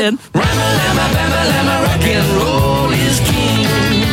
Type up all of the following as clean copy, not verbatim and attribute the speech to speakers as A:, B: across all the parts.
A: then.
B: Rock and roll is king.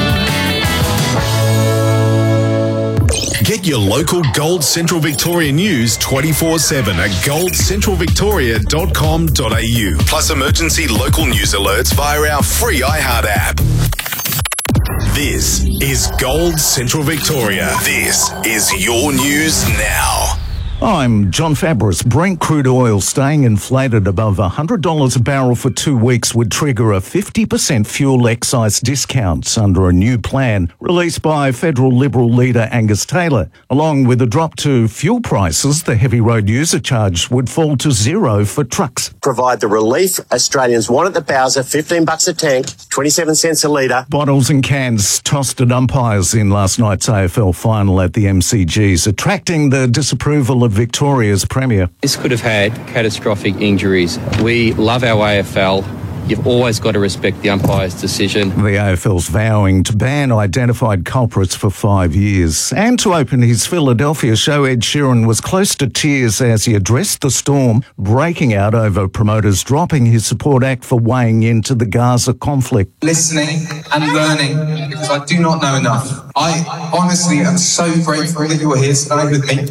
C: Get your local Gold Central Victoria news 24/7 at goldcentralvictoria.com.au. Plus emergency local news alerts via our free iHeart app. This is Gold Central Victoria. This is your news now.
D: I'm John Fabris. Brent crude oil staying inflated above $100 a barrel for 2 weeks would trigger a 50% fuel excise discounts under a new plan released by federal Liberal leader Angus Taylor. Along with a drop to fuel prices, the heavy road user charge would fall to zero for trucks.
E: Provide the relief Australians want at the Bowser, $15 a tank, 27 cents a litre.
D: Bottles and cans tossed at umpires in last night's AFL final at the MCGs, attracting the disapproval of Victoria's Premier.
F: This could have had catastrophic injuries. We love our AFL. You've always got to respect the umpire's decision.
D: The AFL's vowing to ban identified culprits for 5 years. And to open his Philadelphia show, Ed Sheeran was close to tears as he addressed the storm, breaking out over promoters dropping his support act for weighing into the Gaza conflict.
G: Listening and learning, because I do not know enough. I honestly am so grateful that you are here tonight with me.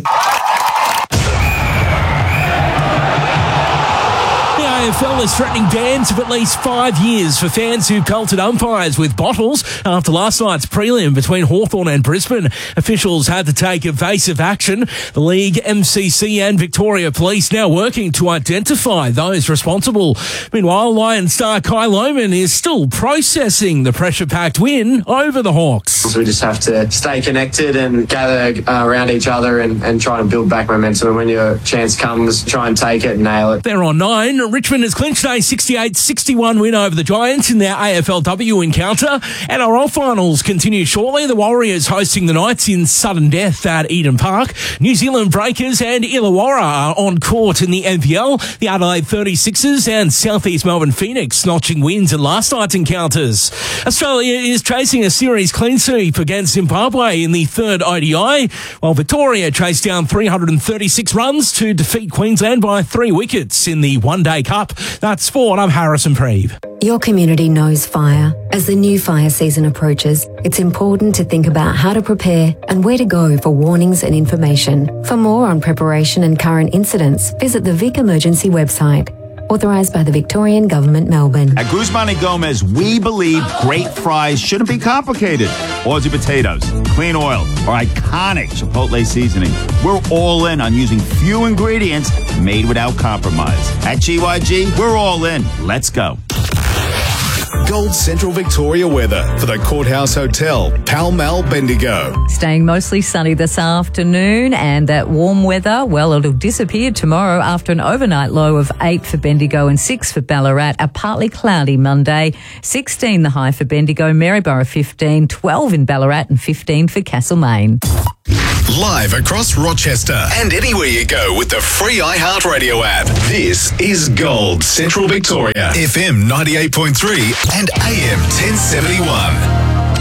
A: AFL is threatening bans of at least 5 years for fans who pelted umpires with bottles after last night's prelim between Hawthorn and Brisbane. Officials had to take evasive action. The League, MCC and Victoria Police now working to identify those responsible. Meanwhile, Lions star Kai Lohmann is still processing the pressure-packed win over the Hawks.
H: We just have to stay connected and gather around each other and try to build back momentum. And when your chance comes, try and take it and nail it.
A: They're on 9. Richmond has clinched a 68-61 win over the Giants in their AFLW encounter. NRL finals continue shortly. The Warriors hosting the Knights in sudden death at Eden Park. New Zealand Breakers and Illawarra are on court in the NPL. The Adelaide 36ers and Southeast Melbourne Phoenix notching wins in last night's encounters. Australia is chasing a series clean sweep against Zimbabwe in the third ODI, while Victoria chased down 336 runs to defeat Queensland by 3 wickets in the One-Day Cup. That's sport. I'm Harrison Preeve.
I: Your community knows fire. As the new fire season approaches, it's important to think about how to prepare and where to go for warnings and information. For more on preparation and current incidents, visit the Vic Emergency website. Authorised by the Victorian Government, Melbourne.
J: At Guzman & Gomez, we believe great fries shouldn't be complicated. Aussie potatoes, clean oil, or iconic Chipotle seasoning. We're all in on using few ingredients made without compromise. At GYG, we're all in. Let's go.
C: Gold Central Victoria weather for the Courthouse Hotel, Pall Mall, Bendigo.
K: Staying mostly sunny this afternoon, and that warm weather, well, it'll disappear tomorrow after an overnight low of 8 for Bendigo and 6 for Ballarat. A partly cloudy Monday, 16 the high for Bendigo, Maryborough 15, 12 in Ballarat and 15 for Castlemaine.
C: Live across Rochester and anywhere you go with the free iHeartRadio app. This is Gold Central Victoria, FM 98.3 and AM 1071.